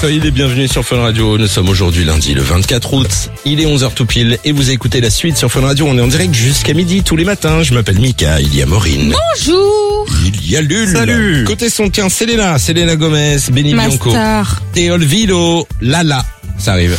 Soyez les bienvenus sur Fun Radio. Nous sommes aujourd'hui lundi, le 24 août. Il est 11h tout pile et vous écoutez la suite sur Fun Radio. On est en direct jusqu'à midi tous les matins. Je m'appelle Mika, il y a Maureen. Bonjour. Il y a Lul. Salut. Côté son, tiens, Selena Gomez, Benny Ma Bianco, star. Théol Vilo, Lala. Ça arrive.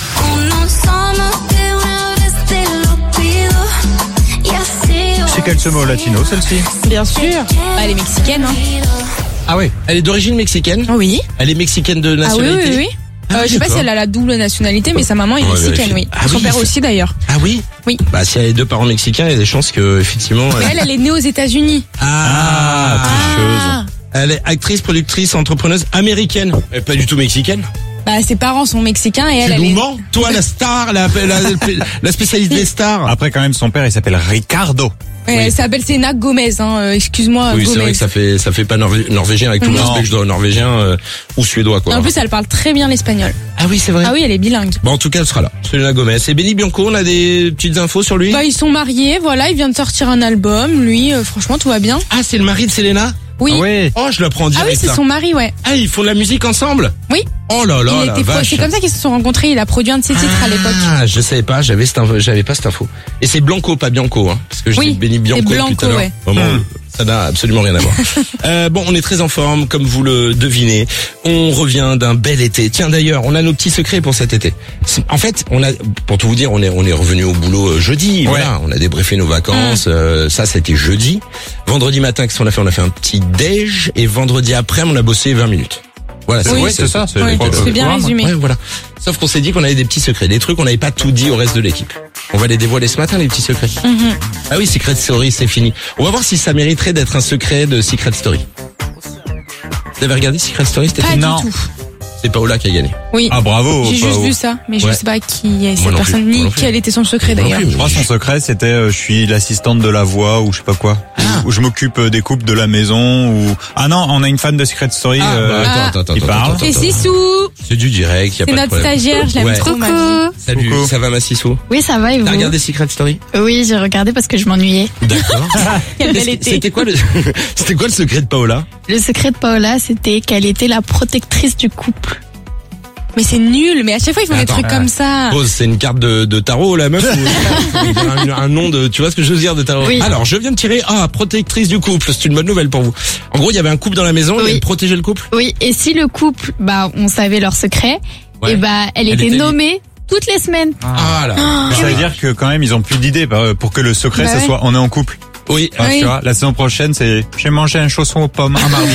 C'est quel ce mot latino, celle-ci? Bien sûr. Elle est mexicaine, hein. Ah ouais. Elle est d'origine mexicaine? Oui. Elle est mexicaine de Ah oui, nationalité? oui. Ah, Je sais pas d'accord. si elle a la double nationalité, mais sa maman est On va mexicaine, vérifier. oui. Ah Son oui, père ça- aussi d'ailleurs. Ah oui? Oui. Bah, si elle a les deux parents mexicains, il y a des chances que, effectivement. Mais elle est née aux États-Unis. Tricheuse. Elle est actrice, productrice, entrepreneuse américaine. Elle est pas du tout mexicaine. Bah, ses parents sont mexicains et elle Tu nous est. mens? Toi, la star, la spécialiste des stars. Après, quand même, son père, il s'appelle Ricardo. Elle s'appelle Selena Gomez, hein. Excuse-moi, Oui, c'est Gomez. vrai que ça fait pas norvégien avec tout le Non. respect que je dois aux norvégiens ou suédois, quoi. En plus, elle parle très bien l'espagnol. Ah oui, c'est vrai. Ah oui, elle est bilingue. Bon, en tout cas, elle sera là. Selena Gomez. Et Benny Bianco, on a des petites infos sur lui? Bah, ils sont mariés, voilà, il vient de sortir un album. Lui, franchement, tout va bien. Ah, c'est le mari de Selena? Oui. Ah ouais. Oh, je l'apprends en Ah oui, direct, c'est là. son mari, ouais. Ah, ils font de la musique ensemble? Oui. Oh là là, la vache. C'est comme ça qu'ils se sont rencontrés. Il a produit un de ses titres à l'époque. Ah, je savais pas, j'avais pas cette info. Et c'est Blanco, pas Bianco, hein. Parce que je Oui, dis Benny Bianco c'est depuis Blanco, tout à l'heure. ouais. Vraiment, ça n'a absolument rien à voir. Bon, on est très en forme, comme vous le devinez. On revient d'un bel été. Tiens, d'ailleurs, on a nos petits secrets pour cet été. En fait, pour tout vous dire, on est revenu au boulot jeudi. Ouais. Voilà, on a débriefé nos vacances. Ça, c'était jeudi. Vendredi matin, qu'est-ce qu'on a fait? On a fait un petit déj. Et vendredi après, on a bossé 20 minutes. Voilà, Oui, c'est ça. C'est Oui, c'est bien programme. résumé. Ouais, voilà. Sauf qu'on s'est dit qu'on avait des petits secrets, des trucs qu'on n'avait pas tout dit au reste de l'équipe. On va les dévoiler ce matin, les petits secrets. Ah oui, Secret Story, c'est fini. On va voir si ça mériterait d'être un secret de Secret Story. Vous avez regardé Secret Story, c'était Pas Non. du tout. C'est Paola qui a gagné. Oui. Ah, bravo. J'ai juste Pao. vu ça, mais je Ouais. sais pas qui est Moi cette non plus, personne, moi ni non plus. quel était son secret Moi non d'ailleurs. plus. Je crois que son secret, c'était je suis l'assistante de la voix ou je sais pas quoi. Où je m'occupe des couples de la maison ou... Ah non, on a une fan de Secret Story. Attends, il parle. Et Sissou, C'est du direct, y a c'est pas de notre problème. stagiaire, je l'aime Ouais. trop, ma vie. Salut, Coucou. ça va ma Sissou? Oui, ça va et vous? T'as regardé Secret Story? Oui, j'ai regardé parce que je m'ennuyais. D'accord. Quel bel été. C'était quoi le secret de Paola? Le secret de Paola, c'était qu'elle était la protectrice du couple. Mais c'est nul, mais à chaque fois ils font des Attends. trucs comme ça. Pause, c'est une carte de tarot, la meuf, ou un nom de, tu vois ce que je veux dire, de tarot. Oui. Alors, je viens de tirer, protectrice du couple, c'est une bonne nouvelle pour vous. En gros, il y avait un couple dans la maison, et Oui. elle protégeait le couple. Oui, et si le couple, on savait leur secret, Ouais. et elle était était nommée toutes les semaines. Ah là. Mais ça veut dire que quand même, ils ont plus d'idées pour que le secret, Bah ça ouais. soit on est en couple. Oui. Ah, Oui. tu vois, la saison prochaine, c'est j'ai mangé un chausson aux pommes un mardi.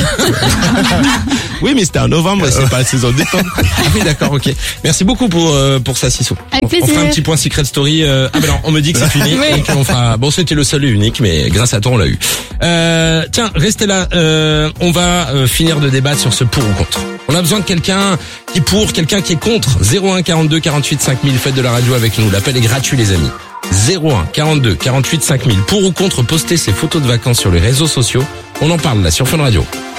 Oui, mais c'était en novembre, et c'est pas la saison de détente. Ah oui, d'accord, ok. Merci beaucoup pour ça, Sissou. Avec On plaisir. fera un petit point Secret Story. Ah ben non, on me dit que c'est fini. Oui. Donc on fera. Bon, c'était le seul et unique, mais grâce à toi, on l'a eu. Tiens, restez là. On va finir de débattre sur ce pour ou contre. On a besoin de quelqu'un qui est pour, quelqu'un qui est contre. 01 42 48 5000. Faites de la radio avec nous. L'appel est gratuit, les amis. 01 42 48 5000. Pour ou contre, postez ces photos de vacances sur les réseaux sociaux. On en parle là sur Fun Radio.